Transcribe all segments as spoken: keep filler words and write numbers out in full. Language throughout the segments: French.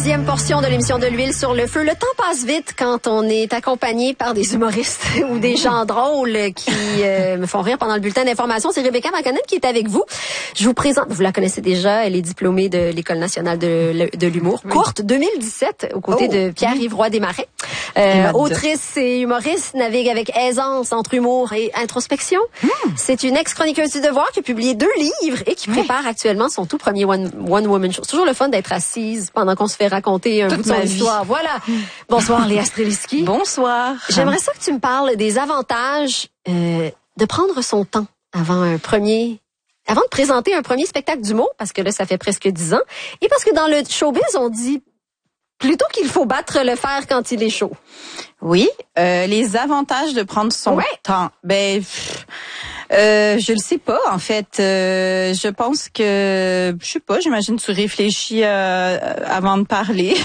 Deuxième portion de l'émission de l'huile sur le feu. Le temps passe vite quand on est accompagné par des humoristes ou des gens drôles qui euh, me font rire pendant le bulletin d'information. C'est Rebecca McConnell qui est avec vous. Je vous présente, vous la connaissez déjà, elle est diplômée de l'École nationale de, de l'humour. Oui. Courte deux mille dix-sept, aux côtés oh. de Pierre-Yves Roy Desmarais. Euh, autrice et humoriste, navigue avec aisance entre humour et introspection. Mm. C'est une ex-chroniqueuse du Devoir qui a publié deux livres et qui oui. prépare actuellement son tout premier one, one woman show. C'est toujours le fun d'être assise pendant qu'on se fait raconter un Toute bout de son histoire. Voilà. Bonsoir Léa Streliski. Bonsoir. J'aimerais ça que tu me parles des avantages euh, de prendre son temps avant un premier avant de présenter un premier spectacle d'humour, parce que là ça fait presque dix ans, et parce que dans le showbiz on dit plutôt qu'il faut battre le fer quand il est chaud. Oui, euh, les avantages de prendre son ouais. temps. Ben, pff, euh, je le sais pas en fait. Euh, je pense que, je sais pas. J'imagine que tu réfléchis euh, avant de parler.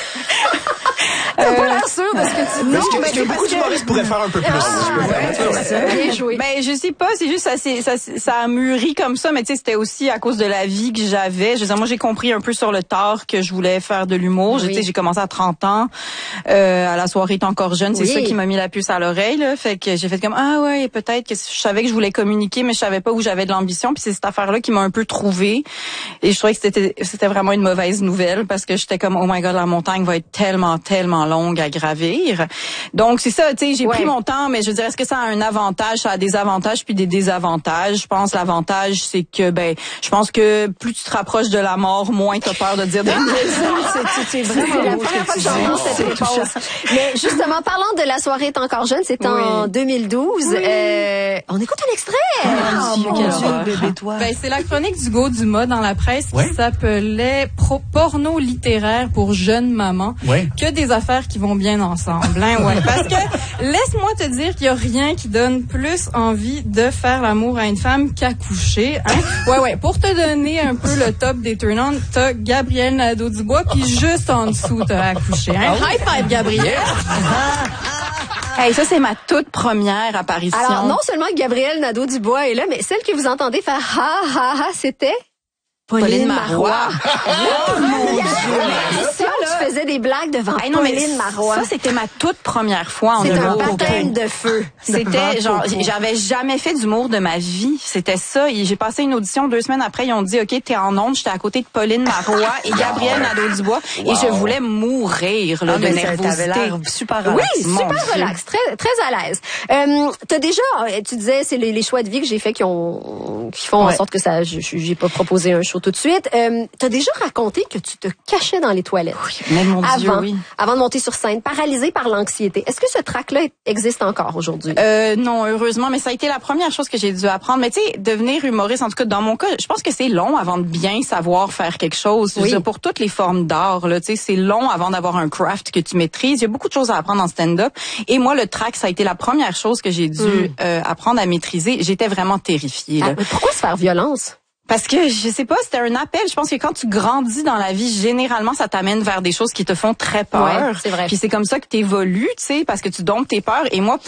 T'as pas l'air sûr de ce que tu dis. Non, mais que beaucoup d'humoristes pourraient faire un peu plus. Bien joué. Ben, je sais pas, c'est juste ça, c'est, ça, ça a mûri comme ça, mais tu sais, c'était aussi à cause de la vie que j'avais. Je veux dire, moi, j'ai compris un peu sur le tard que je voulais faire de l'humour. Oui. Tu sais, j'ai commencé à trente ans, euh, à la soirée T'es encore jeune. C'est oui. ça qui m'a mis la puce à l'oreille, là. Fait que j'ai fait comme, ah ouais, peut-être que je savais que je voulais communiquer, mais je savais pas où j'avais de l'ambition. Puis c'est cette affaire-là qui m'a un peu trouvée. Et je trouvais que c'était, c'était vraiment une mauvaise nouvelle parce que j'étais comme, oh my god, la montagne va être tellement, tellement longue à gravir. Donc c'est ça, tu sais, j'ai ouais. pris mon temps, mais je veux dire, est-ce que ça a un avantage? Ça a des avantages puis des désavantages. Je pense l'avantage, c'est que, ben, je pense que plus tu te rapproches de la mort, moins t'as peur de dire des niaiseries. C'est vraiment la première fois que j'entends cette réponse. Mais justement, parlant de la soirée T'es encore jeune, c'était oui. en deux mille douze. Oui. Euh, on écoute un extrait. Oh, mon Dieu, Dieu bébé toi. Ben, c'est la chronique d'Hugo Dumas dans la presse ouais. qui s'appelait Pro- Porno littéraire pour jeunes mamans. Ouais. Que des affaires qui vont bien ensemble, hein, ouais. Parce que, laisse-moi te dire qu'il y a rien qui donne plus envie de faire l'amour à une femme qu'accoucher, hein. Ouais, ouais. Pour te donner un peu le top des turn-on, t'as Gabrielle Nadeau-Dubois, puis juste en dessous, t'as accouché, hein. High five, Gabrielle! Hey, ça, c'est ma toute première apparition. Alors, non seulement Gabrielle Nadeau-Dubois est là, mais celle que vous entendez faire ha, ha, ha, c'était Pauline, Pauline Marois. Oh, mon Dieu! Ça, tu faisais des blagues devant hey, non, Pauline Marois. Ça, c'était ma toute première fois en humour. C'est un baptême de feu. C'était genre, j'avais jamais fait d'humour de ma vie. C'était ça. J'ai passé une audition deux semaines après. Ils ont dit, OK, t'es en onde. J'étais à côté de Pauline Marois et Gabrielle Nadeau-Dubois. Wow. Et je voulais mourir là, ah, de nervosité. L'air super relax. Oui, super Dieu. relax. Très, très à l'aise. Euh, t'as déjà, tu disais, c'est les, les choix de vie que j'ai faits qui ont, qui font ouais. en sorte que ça, j'ai pas proposé un show tout de suite. Euh, t'as déjà raconté que tu te cachais dans les toilettes. Oui, mais mon avant, Dieu, oui. Avant de monter sur scène, paralysée par l'anxiété. Est-ce que ce trac-là existe encore aujourd'hui? Euh, non, heureusement, mais ça a été la première chose que j'ai dû apprendre. Mais tu sais, devenir humoriste, en tout cas, dans mon cas, je pense que c'est long avant de bien savoir faire quelque chose. Oui. Je veux dire, pour toutes les formes d'art, là, tu sais, c'est long avant d'avoir un craft que tu maîtrises. Il y a beaucoup de choses à apprendre en stand-up. Et moi, le trac, ça a été la première chose que j'ai dû mm. euh, apprendre à maîtriser. J'étais vraiment terrifiée. Là. Ah, mais pourquoi se faire violence? Parce que, je sais pas, c'était un appel. Je pense que quand tu grandis dans la vie, généralement, ça t'amène vers des choses qui te font très peur. Ouais, c'est vrai. Puis c'est comme ça que t'évolues, tu sais, parce que tu domptes tes peurs. Et moi,